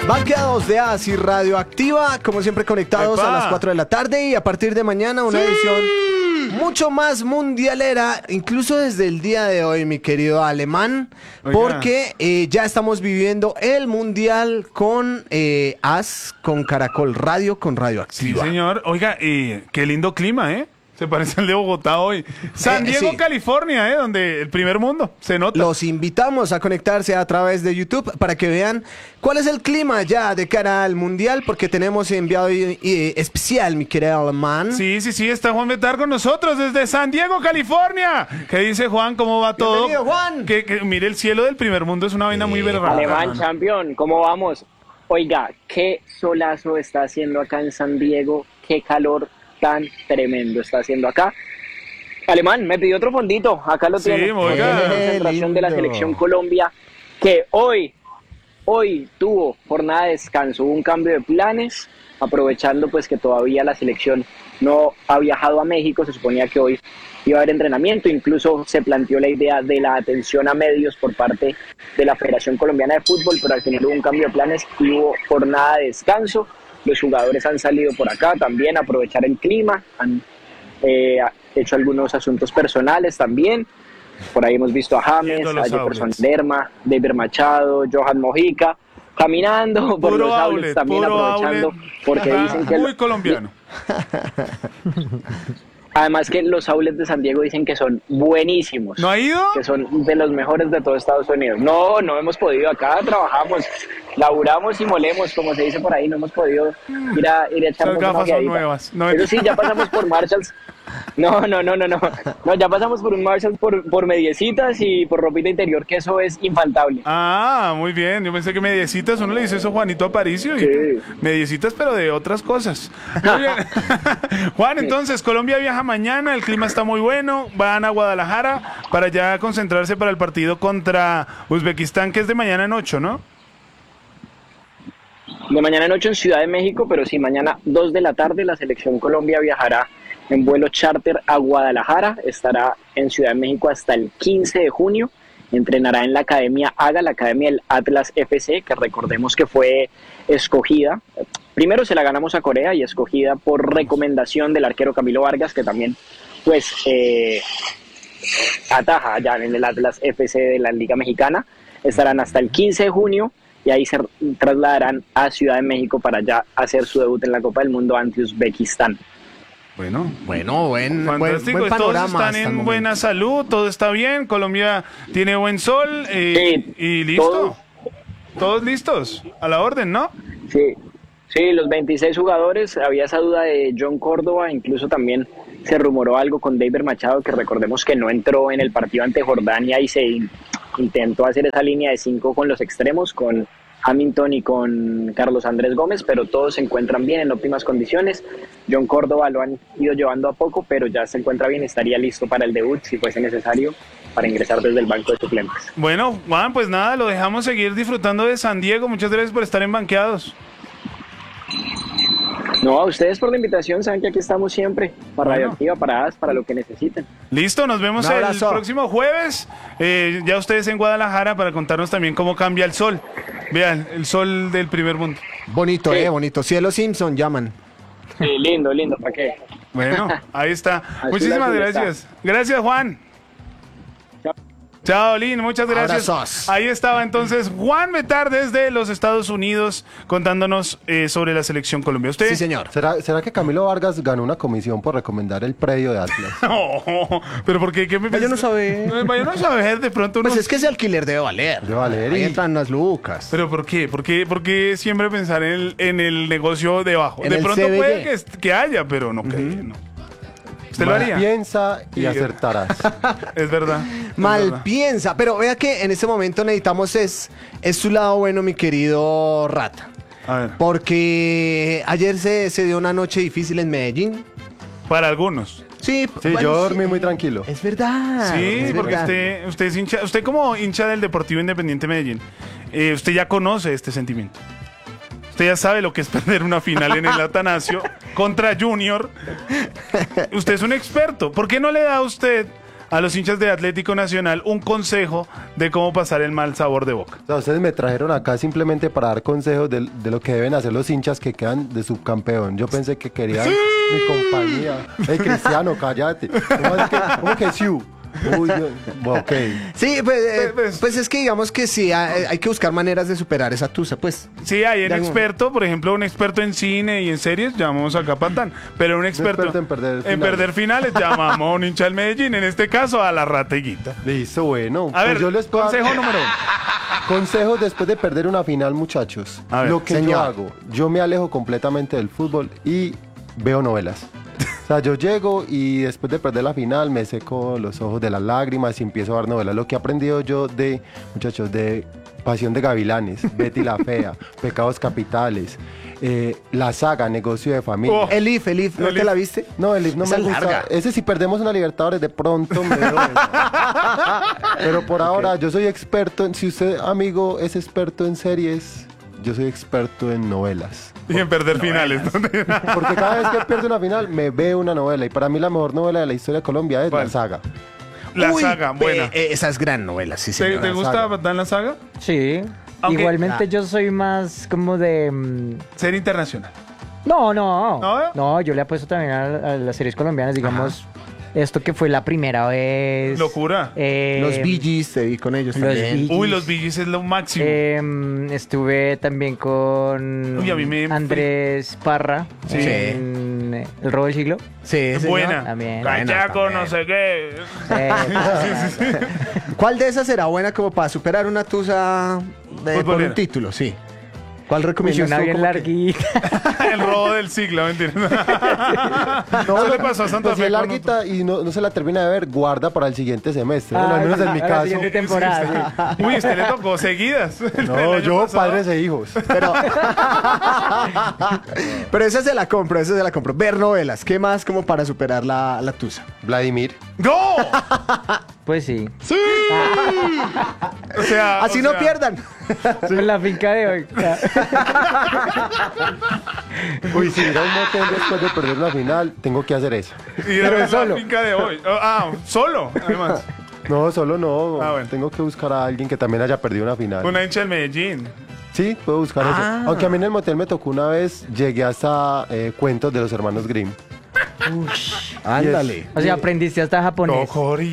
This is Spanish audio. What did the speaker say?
Banqueados de Así Radioactiva, como siempre conectados a las 4 de la tarde y a partir de mañana una edición mucho más mundialera, incluso desde el día de hoy, mi querido Alemán, porque ya estamos viviendo el mundial con con Caracol Radio, con Radioactiva. Sí, señor. Oiga, qué lindo clima, ¿eh? Se parece al de Bogotá hoy. San Diego, sí. California, donde el primer mundo, se nota. Los invitamos a conectarse a través de YouTube para que vean cuál es el clima ya de cara al Mundial, porque tenemos enviado especial, mi querido Alemán. Sí, está Juan Betar con nosotros desde San Diego, California. ¿Qué dice Juan? ¿Cómo va todo? Bienvenido, Juan. Que mire, el cielo del primer mundo es una vaina muy berraca. Alemán, campeón, ¿cómo vamos? Oiga, qué solazo está haciendo acá en San Diego, qué calor tan tremendo está haciendo acá. Alemán, me pidió otro fondito, acá lo tiene. Sí, oiga. La concentración de la selección Colombia, que hoy tuvo jornada de descanso, hubo un cambio de planes, aprovechando pues que todavía la selección no ha viajado a México. Se suponía que hoy iba a haber entrenamiento, incluso se planteó la idea de la atención a medios por parte de la Federación Colombiana de Fútbol, pero al final hubo un cambio de planes y hubo jornada de descanso. Los jugadores han salido por acá también a aprovechar el clima, han hecho algunos asuntos personales también. Por ahí hemos visto a James, a Jefferson Lerma, David Machado, Johan Mojica, caminando por los outlets también, aprovechando, porque dicen que... Muy colombiano. Además que los outlets de San Diego dicen que son buenísimos. ¿No ha ido? Que son de los mejores de todo Estados Unidos. No hemos podido. Acá trabajamos, laburamos y molemos, como se dice por ahí. No hemos podido ir a echarnos una gafas son nuevas. No, pero sí, ya pasamos por Marshalls. No, ya pasamos por un Marshalls por mediecitas y por ropita interior, que eso es infaltable. Ah, muy bien. Yo pensé que mediecitas, uno le dice eso a Juanito Aparicio. Sí. Y mediecitas, pero de otras cosas. Muy bien. Juan, entonces, Colombia viaja mañana, el clima está muy bueno, van a Guadalajara para ya concentrarse para el partido contra Uzbekistán, que es de mañana en 8, ¿no? De mañana en 8 en Ciudad de México, pero sí, mañana 2 de la tarde la selección Colombia viajará en vuelo charter a Guadalajara, estará en Ciudad de México hasta el 15 de junio, entrenará en la Academia AGA, la Academia del Atlas FC, que recordemos que fue escogida, primero se la ganamos a Corea y escogida por recomendación del arquero Camilo Vargas, que también pues ataja allá en el Atlas FC de la Liga Mexicana. Estarán hasta el 15 de junio y ahí se trasladarán a Ciudad de México para ya hacer su debut en la Copa del Mundo ante Uzbekistán. Bueno, buen fantástico. panorama. Todos están en buena salud, todo está bien. Colombia tiene buen sol y listo. Todos listos, a la orden, ¿no? Sí, los 26 jugadores. Había esa duda de John Córdoba, incluso también se rumoró algo con David Machado, que recordemos que no entró en el partido ante Jordania y se intentó hacer esa línea de 5 con los extremos, con Hamilton y con Carlos Andrés Gómez, pero todos se encuentran bien, en óptimas condiciones. John Córdoba lo han ido llevando a poco, pero ya se encuentra bien, estaría listo para el debut si fuese necesario, para ingresar desde el banco de suplentes. Bueno, Juan, pues nada, lo dejamos seguir disfrutando de San Diego. Muchas gracias por estar en Banqueados. No, a ustedes por la invitación, saben que aquí estamos siempre, para Radioactiva, para AS, para lo que necesiten. Listo, nos vemos el próximo jueves, ya ustedes en Guadalajara, para contarnos también cómo cambia el sol. Vean, el sol del primer mundo. Bonito, bonito. Cielo Simpson llaman. Sí, lindo, ¿para qué? Bueno, ahí está. Muchísimas gracias. Gracias, Juan. Chao, Lin, muchas gracias. Abrazos. Ahí estaba entonces Juan Betar desde los Estados Unidos contándonos sobre la selección Colombia. ¿Usted? Sí, señor. ¿Será que Camilo Vargas ganó una comisión por recomendar el predio de Atlas? No, pero ¿por qué? ¿Qué me Vaya no sabe. Vaya no saber, de pronto Pues uno... es que ese alquiler debe valer. Ahí entran las lucas. ¿Pero por qué? ¿Por qué siempre pensar en el negocio de abajo? En de el pronto CBD. puede que haya, pero no creo. No. ¿Usted lo haría? Piensa y acertarás. Es verdad. Piensa, pero vea que en este momento necesitamos es su lado bueno, mi querido Rata. A ver. Porque ayer se dio una noche difícil en Medellín. Para algunos. Sí, bueno, yo dormí muy tranquilo. Es verdad. Sí, es porque verdad. usted es hincha, usted como hincha del Deportivo Independiente Medellín, usted ya conoce este sentimiento. Usted ya sabe lo que es perder una final en el Atanasio contra Junior. Usted es un experto. ¿Por qué no le da a usted a los hinchas de Atlético Nacional un consejo de cómo pasar el mal sabor de boca. O sea, ustedes me trajeron acá simplemente para dar consejos de lo que deben hacer los hinchas que quedan de subcampeón. Yo pensé que querían mi compañía. Hey, Cristiano, cállate. ¿Cómo que sí? Uy, ok. Sí, pues es que digamos que sí, hay que buscar maneras de superar esa tusa, pues. Sí, hay un Ya- experto, por ejemplo, un experto en cine y en series, llamamos acá Patán, pero un experto en perder finales, llamamos a un hincha del Medellín, en este caso a la Rateguita. Listo, bueno. A ver, yo les puedo dar consejo número 1. consejos después de perder una final, muchachos. A ver, lo que señor. yo hago, yo me alejo completamente del fútbol y veo novelas. O sea, yo llego y después de perder la final me seco los ojos de las lágrimas y empiezo a ver novelas. Lo que he aprendido yo de, muchachos, de Pasión de Gavilanes, Betty la Fea, Pecados Capitales, La Saga, Negocio de Familia. Oh. Elif, ¿no te la viste? No, el no Esa me es gusta. larga. Ese si perdemos una Libertadores de pronto me veo esa. Pero por ahora yo soy experto si usted, amigo, es experto en series, yo soy experto en novelas. Y en perder finales. Porque cada vez que pierdo una final me veo una novela y para mí la mejor novela de la historia de Colombia es ¿Cuál? La Saga. La Uy, Saga, buena. Esa es gran novela, sí, ¿Te, señor. te gusta Saga. Patán la Saga? Sí. Aunque- Igualmente yo soy más como de... Serie internacional. No, ¿No? no, yo le apuesto también a las series colombianas, digamos, esto que fue la primera vez. Locura. Los Bee Gees, te vi con ellos Los también. Bee Gees. Uy, los Bee Gees es lo máximo. Estuve también con Uy, a mí me- Andrés Parra Sí. en El Robo del Siglo. Sí, señor. Buena. También. Cachaco, Buena, no sé qué. ¿Cuál de esas será buena como para superar una tusa por Futbolera. un título? Sí. ¿Cuál Uy, recomiendas una tú bien como que- larguita. El robo del siglo, mentira. Eso le pasó a Santa Pues si Fe. es con larguita y no se la termina de ver, guarda para el siguiente semestre. Bueno, al menos en mi a la caso. siguiente temporada, sí. Uy, usted le tocó seguidas. El No, año yo, pasado. padres e hijos. Pero esa se la compro, esa se la compro. Ver novelas. ¿Qué más como para superar la tusa? Vladimir. ¡No! Pues sí. O sea, Así o no sea, pierdan. Con la finca de hoy. Uy, si ir a un motel después de perder una final, tengo que hacer eso. Ir a ver la finca de hoy. Solo, además. No, solo no. Ah, bueno. Tengo que buscar a alguien que también haya perdido una final. Una hincha del Medellín. Sí, puedo buscar Ah. eso. Aunque a mí en el motel me tocó una vez, llegué hasta cuentos de los hermanos Grimm. Ándale. O sea, aprendiste hasta japonés. Cori.